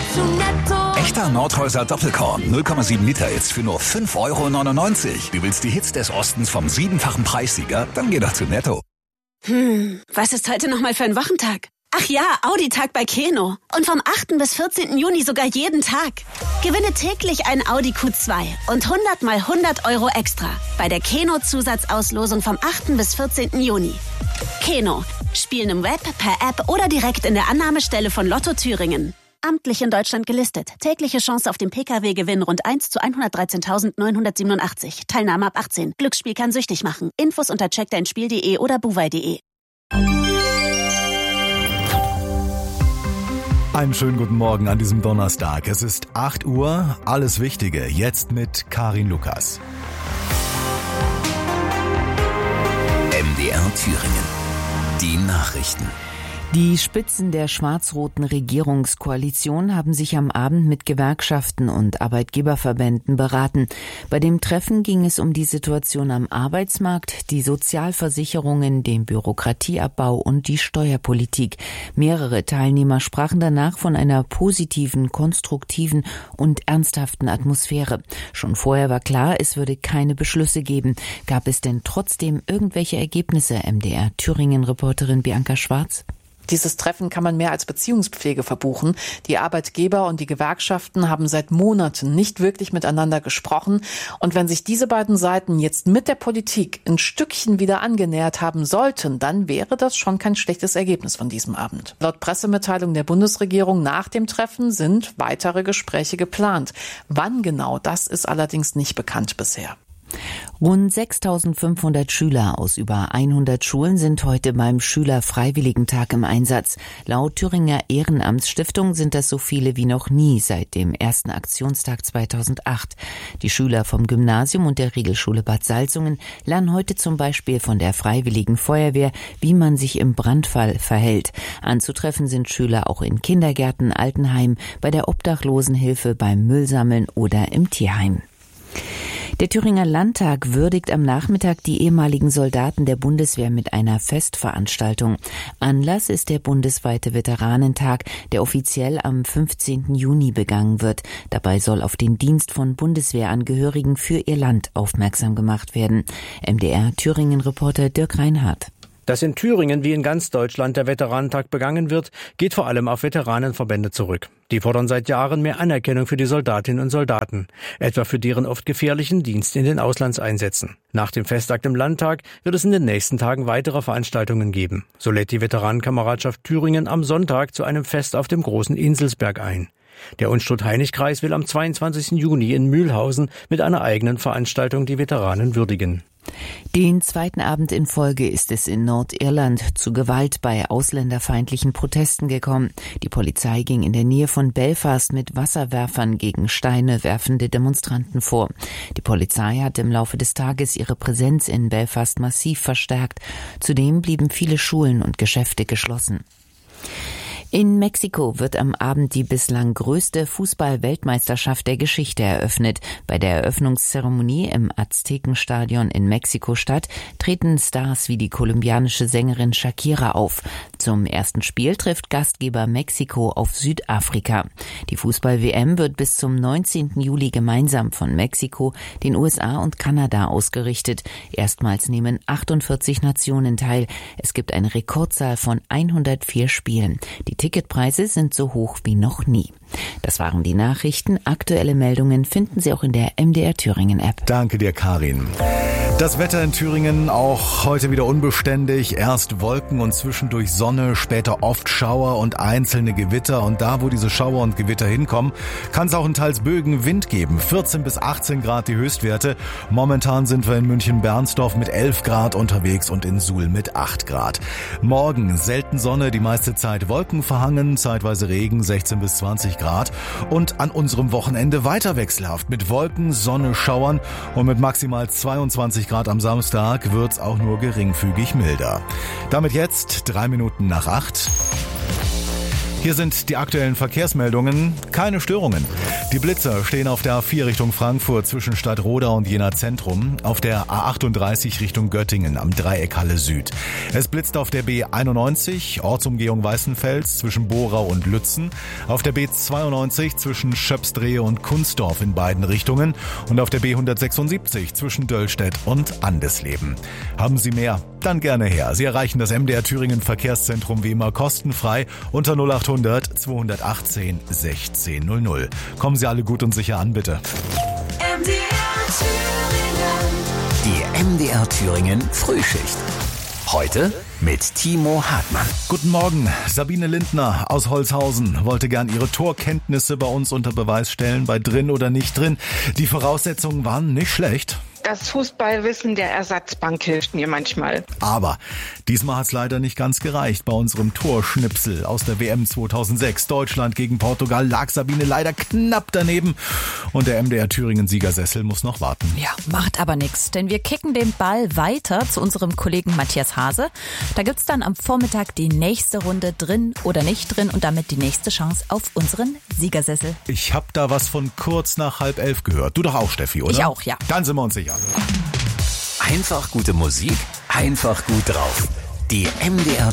Echter Nordhäuser Doppelkorn, 0,7 Liter jetzt für nur 5,99 €. Du willst die Hits des Ostens vom 7-fachen Preissieger? Dann geh doch zu Netto. Was ist heute nochmal für ein Wochentag? Ach ja, Audi-Tag bei Keno. Und vom 8. bis 14. Juni sogar jeden Tag. Gewinne täglich einen Audi Q2 und 100 mal 100 € extra bei der Keno-Zusatzauslosung vom 8. bis 14. Juni. Keno. Spielen im Web, per App oder direkt in der Annahmestelle von Lotto Thüringen. Amtlich in Deutschland gelistet. Tägliche Chance auf den Pkw-Gewinn rund 1 zu 113.987. Teilnahme ab 18. Glücksspiel kann süchtig machen. Infos unter checkdeinspiel.de oder buwei.de. Einen schönen guten Morgen an diesem Donnerstag. Es ist 8 Uhr. Alles Wichtige jetzt mit Karin Lukas. MDR Thüringen. Die Nachrichten. Die Spitzen der schwarz-roten Regierungskoalition haben sich am Abend mit Gewerkschaften und Arbeitgeberverbänden beraten. Bei dem Treffen ging es um die Situation am Arbeitsmarkt, die Sozialversicherungen, den Bürokratieabbau und die Steuerpolitik. Mehrere Teilnehmer sprachen danach von einer positiven, konstruktiven und ernsthaften Atmosphäre. Schon vorher war klar, es würde keine Beschlüsse geben. Gab es denn trotzdem irgendwelche Ergebnisse? MDR Thüringen-Reporterin Bianca Schwarz. Dieses Treffen kann man mehr als Beziehungspflege verbuchen. Die Arbeitgeber und die Gewerkschaften haben seit Monaten nicht wirklich miteinander gesprochen. Und wenn sich diese beiden Seiten jetzt mit der Politik ein Stückchen wieder angenähert haben sollten, dann wäre das schon kein schlechtes Ergebnis von diesem Abend. Laut Pressemitteilung der Bundesregierung nach dem Treffen sind weitere Gespräche geplant. Wann genau, das ist allerdings nicht bekannt bisher. Rund 6.500 Schüler aus über 100 Schulen sind heute beim Schülerfreiwilligentag im Einsatz. Laut Thüringer Ehrenamtsstiftung sind das so viele wie noch nie seit dem ersten Aktionstag 2008. Die Schüler vom Gymnasium und der Regelschule Bad Salzungen lernen heute zum Beispiel von der Freiwilligen Feuerwehr, wie man sich im Brandfall verhält. Anzutreffen sind Schüler auch in Kindergärten, Altenheimen, bei der Obdachlosenhilfe, beim Müllsammeln oder im Tierheim. Der Thüringer Landtag würdigt am Nachmittag die ehemaligen Soldaten der Bundeswehr mit einer Festveranstaltung. Anlass ist der bundesweite Veteranentag, der offiziell am 15. Juni begangen wird. Dabei soll auf den Dienst von Bundeswehrangehörigen für ihr Land aufmerksam gemacht werden. MDR Thüringen-Reporter Dirk Reinhardt. Dass in Thüringen wie in ganz Deutschland der Veteranentag begangen wird, geht vor allem auf Veteranenverbände zurück. Die fordern seit Jahren mehr Anerkennung für die Soldatinnen und Soldaten, etwa für deren oft gefährlichen Dienst in den Auslandseinsätzen. Nach dem Festakt im Landtag wird es in den nächsten Tagen weitere Veranstaltungen geben. So lädt die Veteranenkameradschaft Thüringen am Sonntag zu einem Fest auf dem Großen Inselsberg ein. Der Unstrut-Heinig-Kreis will am 22. Juni in Mühlhausen mit einer eigenen Veranstaltung die Veteranen würdigen. Den zweiten Abend in Folge ist es in Nordirland zu Gewalt bei ausländerfeindlichen Protesten gekommen. Die Polizei ging in der Nähe von Belfast mit Wasserwerfern gegen Steine werfende Demonstranten vor. Die Polizei hat im Laufe des Tages ihre Präsenz in Belfast massiv verstärkt. Zudem blieben viele Schulen und Geschäfte geschlossen. In Mexiko wird am Abend die bislang größte Fußball-Weltmeisterschaft der Geschichte eröffnet. Bei der Eröffnungszeremonie im Aztekenstadion in Mexiko-Stadt treten Stars wie die kolumbianische Sängerin Shakira auf. Zum ersten Spiel trifft Gastgeber Mexiko auf Südafrika. Die Fußball-WM wird bis zum 19. Juli gemeinsam von Mexiko, den USA und Kanada ausgerichtet. Erstmals nehmen 48 Nationen teil. Es gibt eine Rekordzahl von 104 Spielen. Die Ticketpreise sind so hoch wie noch nie. Das waren die Nachrichten. Aktuelle Meldungen finden Sie auch in der MDR Thüringen App. Danke dir, Karin. Das Wetter in Thüringen auch heute wieder unbeständig. Erst Wolken und zwischendurch Sonne, später oft Schauer und einzelne Gewitter. Und da, wo diese Schauer und Gewitter hinkommen, kann es auch in teils Bögen Wind geben. 14 bis 18 Grad die Höchstwerte. Momentan sind wir in München-Bernsdorf mit 11 Grad unterwegs und in Suhl mit 8 Grad. Morgen selten Sonne, die meiste Zeit Wolken verhangen, zeitweise Regen, 16 bis 20 Grad. Und an unserem Wochenende weiter wechselhaft mit Wolken, Sonne, Schauern und mit maximal 22 Grad am Samstag wird's auch nur geringfügig milder. Damit jetzt 3 Minuten nach 8. Hier sind die aktuellen Verkehrsmeldungen. Keine Störungen. Die Blitzer stehen auf der A4 Richtung Frankfurt zwischen Stadtroda und Jena Zentrum, auf der A38 Richtung Göttingen am Dreieck Halle Süd. Es blitzt auf der B91 Ortsumgehung Weißenfels zwischen Borau und Lützen, auf der B92 zwischen Schöpsdrehe und Kunstdorf in beiden Richtungen und auf der B176 zwischen Döllstedt und Andesleben. Haben Sie mehr? Dann gerne her. Sie erreichen das MDR Thüringen Verkehrszentrum wie immer kostenfrei unter 0800 218 1600. Kommen Sie alle gut und sicher an, bitte. Die MDR Thüringen Frühschicht. Heute mit Timo Hartmann. Guten Morgen. Sabine Lindner aus Holzhausen wollte gern ihre Torkenntnisse bei uns unter Beweis stellen, bei drin oder nicht drin. Die Voraussetzungen waren nicht schlecht. Das Fußballwissen der Ersatzbank hilft mir manchmal. Aber diesmal hat's leider nicht ganz gereicht. Bei unserem Torschnipsel aus der WM 2006, Deutschland gegen Portugal, lag Sabine leider knapp daneben. Und der MDR Thüringen Siegersessel muss noch warten. Ja, macht aber nichts, denn wir kicken den Ball weiter zu unserem Kollegen Matthias Hase. Da gibt's dann am Vormittag die nächste Runde drin oder nicht drin und damit die nächste Chance auf unseren Siegersessel. Ich hab da was von kurz nach 10:30 gehört. Du doch auch, Steffi, oder? Ich auch, ja. Dann sind wir uns sicher. Einfach gute Musik, einfach gut drauf. Die MDR